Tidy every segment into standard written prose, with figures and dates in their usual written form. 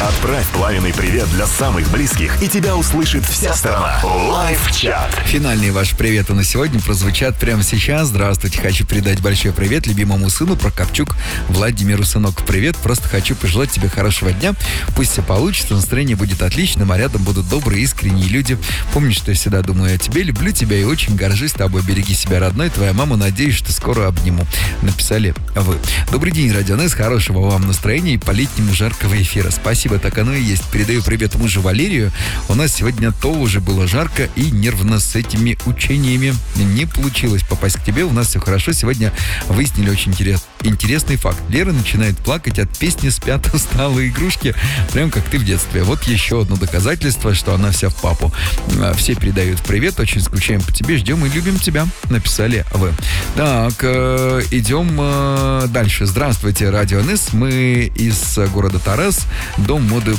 Отправь пламенный привет для самых близких, и тебя услышит вся страна. Лайв-чат. Финальный ваш привет на сегодня прозвучат прямо сейчас. Здравствуйте, хочу передать большой привет любимому сыну Прокопчук Владимиру. Сынок, привет, просто хочу пожелать тебе хорошего дня. Пусть все получится, настроение будет отличным, а рядом будут добрые, искренние люди. Помни, что я всегда думаю о тебе, люблю тебя и очень горжусь тобой. Береги себя, родной, твоя мама, надеюсь, что скоро обниму. Написали вы. Добрый день, Радио НС, хорошего вам настроения и по-летнему жаркого эфира. Спасибо, так оно и есть. Передаю привет мужу Валерию. У нас сегодня тоже было жарко и нервно с этими учениями. Не получилось попасть к тебе, у нас все хорошо. Сегодня выяснили очень интересный факт. Лера начинает плакать от песни «Спят усталые игрушки», прям как ты в детстве. Вот еще одно доказательство, что она вся в папу. Все передают привет, очень скучаем по тебе, ждем и любим тебя, написали вы. Так, идем дальше. Здравствуйте, Радио НС. Мы из города Тарас, дом моды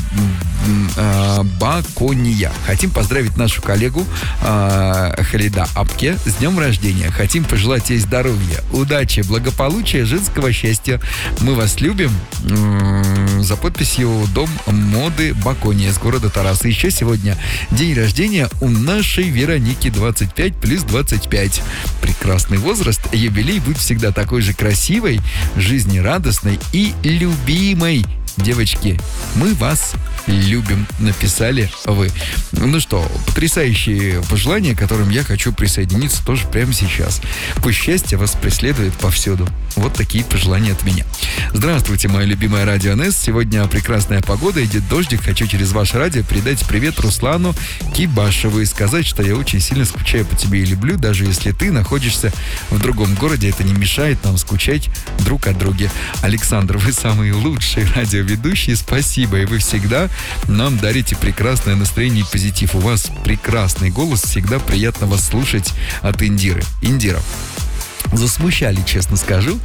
Бакония. Хотим поздравить нашу коллегу Халида Апке с днем рождения. Хотим пожелать ей здоровья, удачи, благополучия, женского счастья. Мы вас любим. За подписью «Дом моды Бакония» из города Тарас. И еще сегодня день рождения у нашей Вероники, 25 плюс 25. Прекрасный возраст. Юбилей, будь всегда такой же красивой, жизнерадостной и любимой. Девочки, мы вас любим, написали вы. Ну что, потрясающие пожелания, к которым я хочу присоединиться тоже прямо сейчас. Пусть счастье вас преследует повсюду. Вот такие пожелания от меня. Здравствуйте, мое любимое Радио НС. Сегодня прекрасная погода, идет дождик. Хочу через ваше радио передать привет Руслану Кибашеву и сказать, что я очень сильно скучаю по тебе и люблю, даже если ты находишься в другом городе. Это не мешает нам скучать друг о друге. Александр, вы самые лучшие радиоведущие. Спасибо. И вы всегда нам дарите прекрасное настроение и позитив. У вас прекрасный голос. Всегда приятно вас слушать от Индиры. Индира. Засмущали, честно скажу,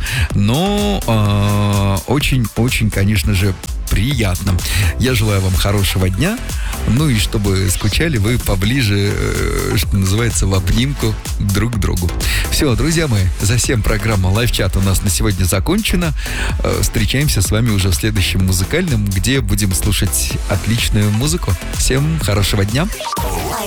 но очень, конечно же, приятно. Я желаю вам хорошего дня, ну и чтобы скучали вы поближе, что называется, в обнимку друг к другу. Все, друзья мои, затем программа Лайв-чат у нас на сегодня закончена. Встречаемся с вами уже в следующем музыкальном, где будем слушать отличную музыку. Всем хорошего дня.